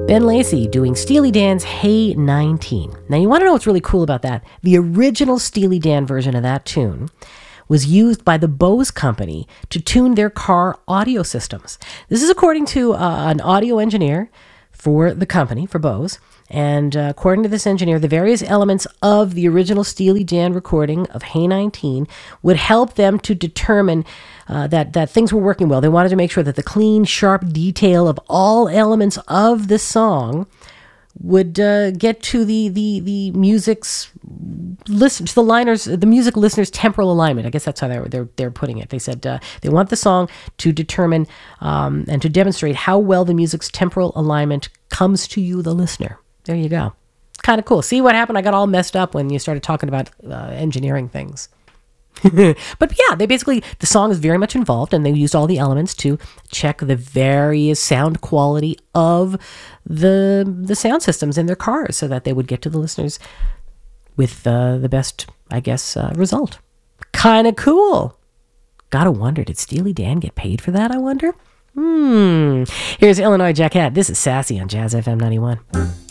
Ben Lacey doing Steely Dan's Hey 19. Now, you want to know what's really cool about that? The original Steely Dan version of that tune was used by the Bose company to tune their car audio systems. This is according to an audio engineer for the company, for Bose. And according to this engineer, the various elements of the original Steely Dan recording of Hey 19 would help them to determine that things were working well. They wanted to make sure that the clean, sharp detail of all elements of the song would get to the music's listen to the music listener's temporal alignment. I guess that's how they're putting it. They said they want the song to determine and to demonstrate how well the music's temporal alignment comes to you, the listener. There you go. Kind of cool. See what happened? I got all messed up when you started talking about engineering things. But yeah, the song is very much involved, and they used all the elements to check the various sound quality of the sound systems in their cars so that they would get to the listeners with the best, I guess, result. Kind of cool. Gotta wonder, did Steely Dan get paid for that, I wonder? Here's Illinois Jacquette. This is Sassy on Jazz FM 91.